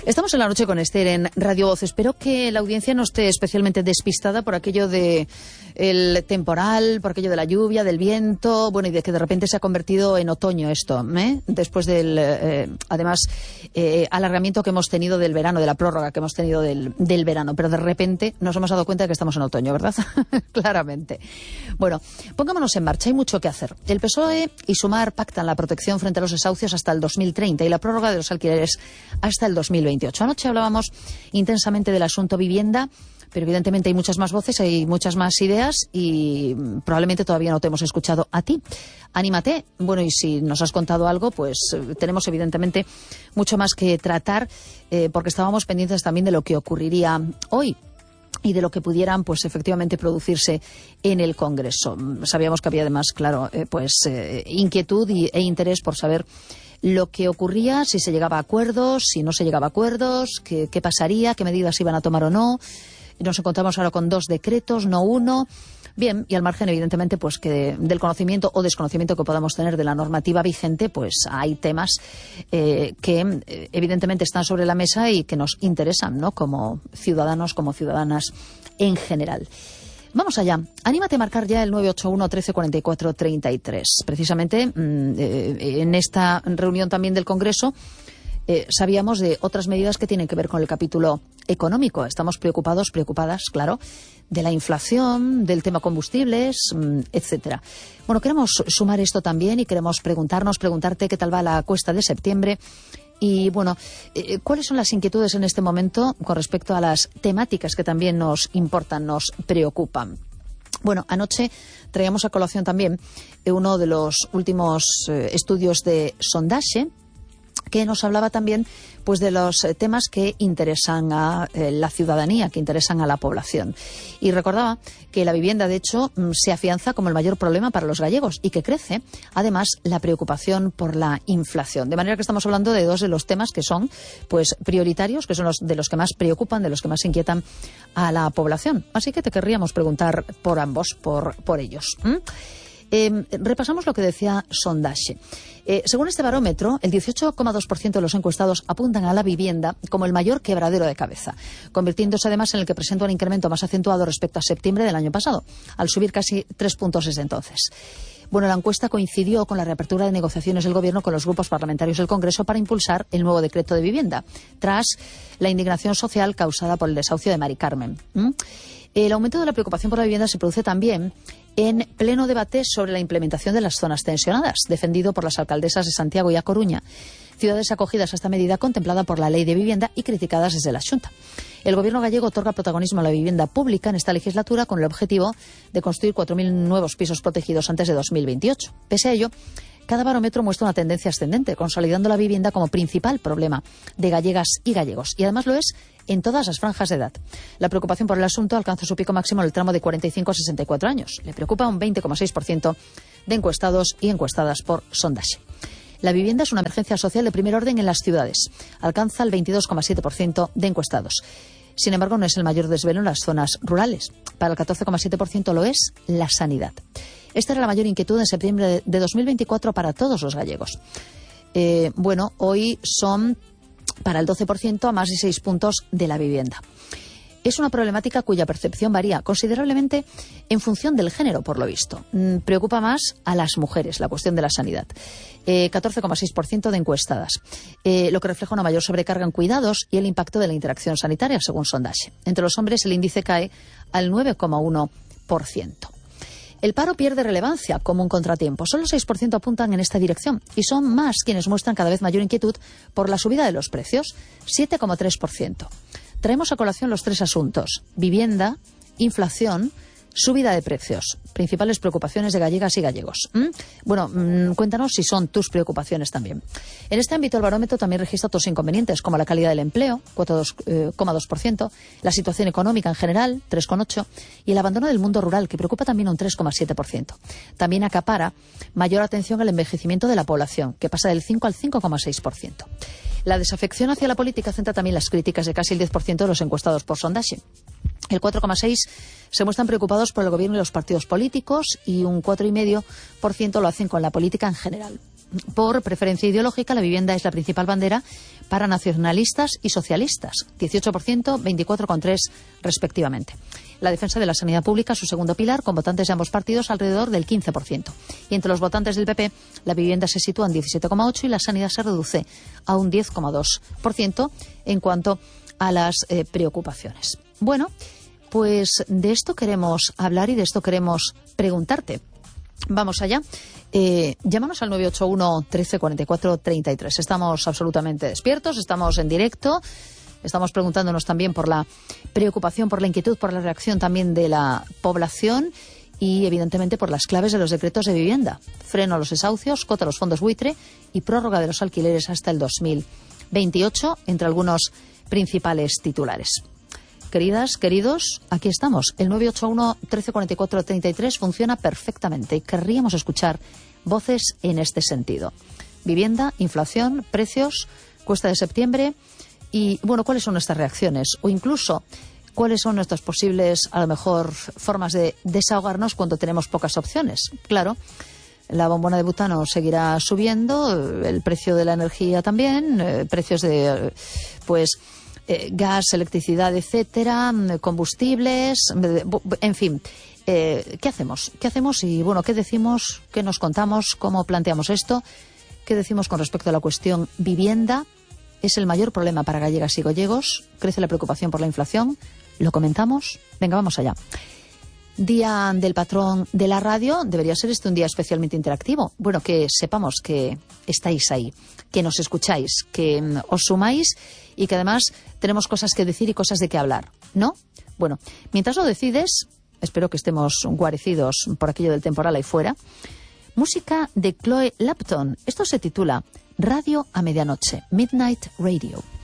Estamos en la noche con Esther en Radio Voz. Espero que la audiencia no esté especialmente despistada por aquello de el temporal, por aquello de la lluvia, del viento, bueno, y de que de repente se ha convertido en otoño esto, después del, además, alargamiento que hemos tenido del verano, de la prórroga que hemos tenido del verano, pero de repente nos hemos dado cuenta de que estamos en otoño, ¿verdad? Claramente. Bueno, pongámonos en marcha, hay mucho que hacer. El PSOE y Sumar pactan la protección frente a los desahucios hasta el 2030 y la prórroga de los alquileres hasta el 2028. Anoche hablábamos intensamente del asunto vivienda, pero evidentemente hay muchas más voces, hay muchas más ideas y probablemente todavía no te hemos escuchado a ti. Anímate. Bueno, y si nos has contado algo, pues tenemos evidentemente mucho más que tratar porque estábamos pendientes también de lo que ocurriría hoy y de lo que pudieran, pues efectivamente, producirse en el Congreso. Sabíamos que había además, claro, inquietud e interés por saber lo que ocurría, si se llegaba a acuerdos, si no se llegaba a acuerdos, qué pasaría, qué medidas iban a tomar o no. Nos encontramos ahora con 2 decretos, no uno. Bien, y al margen, evidentemente, pues que del conocimiento o desconocimiento que podamos tener de la normativa vigente, pues hay temas que evidentemente están sobre la mesa y que nos interesan, ¿no? Como ciudadanos, como ciudadanas en general. Vamos allá. Anímate a marcar ya el 981 13 44 33. Precisamente en esta reunión también del Congreso sabíamos de otras medidas que tienen que ver con el capítulo económico. Estamos preocupadas, claro, de la inflación, del tema combustibles, etcétera. Bueno, queremos sumar esto también y queremos preguntarte qué tal va la cuesta de septiembre. Y bueno, ¿cuáles son las inquietudes en este momento con respecto a las temáticas que también nos importan, nos preocupan? Bueno, anoche traíamos a colación también uno de los últimos estudios de Sondage, que nos hablaba también pues de los temas que interesan a la ciudadanía, que interesan a la población. Y recordaba que la vivienda, de hecho, se afianza como el mayor problema para los gallegos y que crece, además, la preocupación por la inflación. De manera que estamos hablando de 2 de los temas que son pues prioritarios, que son de los que más preocupan, de los que más inquietan a la población. Así que te querríamos preguntar por ambos, por ellos. Repasamos lo que decía Sondage. Según este barómetro, el 18,2% de los encuestados apuntan a la vivienda como el mayor quebradero de cabeza, convirtiéndose además en el que presenta un incremento más acentuado respecto a septiembre del año pasado, al subir casi 3 puntos desde entonces. Bueno, la encuesta coincidió con la reapertura de negociaciones del Gobierno con los grupos parlamentarios del Congreso para impulsar el nuevo decreto de vivienda, tras la indignación social causada por el desahucio de Mari Carmen. El aumento de la preocupación por la vivienda se produce también en pleno debate sobre la implementación de las zonas tensionadas, defendido por las alcaldesas de Santiago y A Coruña, ciudades acogidas a esta medida contemplada por la Ley de Vivienda y criticadas desde la Xunta. El Gobierno gallego otorga protagonismo a la vivienda pública en esta legislatura con el objetivo de construir 4.000 nuevos pisos protegidos antes de 2028. Pese a ello, cada barómetro muestra una tendencia ascendente, consolidando la vivienda como principal problema de gallegas y gallegos. Y además lo es en todas las franjas de edad. La preocupación por el asunto alcanza su pico máximo en el tramo de 45 a 64 años. Le preocupa un 20,6% de encuestados y encuestadas por Sondage. La vivienda es una emergencia social de primer orden en las ciudades. Alcanza el 22,7% de encuestados. Sin embargo, no es el mayor desvelo en las zonas rurales. Para el 14,7% lo es la sanidad. Esta era la mayor inquietud en septiembre de 2024 para todos los gallegos. Bueno, hoy son para el 12% a más de 6 puntos de la vivienda. Es una problemática cuya percepción varía considerablemente en función del género, por lo visto. Preocupa más a las mujeres la cuestión de la sanidad. 14,6% de encuestadas, lo que refleja una mayor sobrecarga en cuidados y el impacto de la interacción sanitaria, según Sondage. Entre los hombres el índice cae al 9,1%. El paro pierde relevancia como un contratiempo. Solo el 6% apuntan en esta dirección y son más quienes muestran cada vez mayor inquietud por la subida de los precios, 7,3%. Traemos a colación los 3 asuntos: vivienda, inflación, subida de precios. Principales preocupaciones de gallegas y gallegos. Bueno, cuéntanos si son tus preocupaciones también. En este ámbito el barómetro también registra otros inconvenientes, como la calidad del empleo, 4,2%, la situación económica en general, 3,8%, y el abandono del mundo rural, que preocupa también un 3,7%. También acapara mayor atención al envejecimiento de la población, que pasa del 5 al 5,6%. La desafección hacia la política centra también las críticas de casi el 10% de los encuestados por Sondage. El 4,6% se muestran preocupados por el gobierno y los partidos políticos y un 4,5% lo hacen con la política en general. por preferencia ideológica, la vivienda es la principal bandera para nacionalistas y socialistas, 18%, 24,3% respectivamente. La defensa de la sanidad pública, su segundo pilar, con votantes de ambos partidos alrededor del 15%. Y entre los votantes del PP, la vivienda se sitúa en 17,8% y la sanidad se reduce a un 10,2% en cuanto a las preocupaciones. Bueno, pues de esto queremos hablar y de esto queremos preguntarte. Vamos allá. Llámanos al 981 13 44 33. Estamos absolutamente despiertos, estamos en directo. Estamos preguntándonos también por la preocupación, por la inquietud, por la reacción también de la población y, evidentemente, por las claves de los decretos de vivienda. Freno a los desahucios, cota a los fondos buitre y prórroga de los alquileres hasta el 2028, entre algunos principales titulares. Queridas, queridos, aquí estamos. El 981 13 44 33 funciona perfectamente y querríamos escuchar voces en este sentido. Vivienda, inflación, precios, cuesta de septiembre. Y, bueno, ¿cuáles son nuestras reacciones? O incluso, ¿cuáles son nuestras posibles, a lo mejor, formas de desahogarnos cuando tenemos pocas opciones? Claro, la bombona de butano seguirá subiendo, el precio de la energía también, precios de, gas, electricidad, etcétera, combustibles, en fin. ¿Qué hacemos? ¿Qué hacemos? Y, bueno, ¿qué decimos? ¿Qué nos contamos? ¿Cómo planteamos esto? ¿Qué decimos con respecto a la cuestión vivienda? Es el mayor problema para gallegas y gallegos. Crece la preocupación por la inflación. ¿Lo comentamos? Venga, vamos allá. Día del patrón de la radio. Debería ser un día especialmente interactivo. Bueno, que sepamos que estáis ahí, que nos escucháis, que os sumáis y que además tenemos cosas que decir y cosas de qué hablar, ¿no? Bueno, mientras lo decides, espero que estemos guarecidos por aquello del temporal ahí fuera. Música de Chloe Lapton. Esto se titula Radio a Medianoche, Midnight Radio.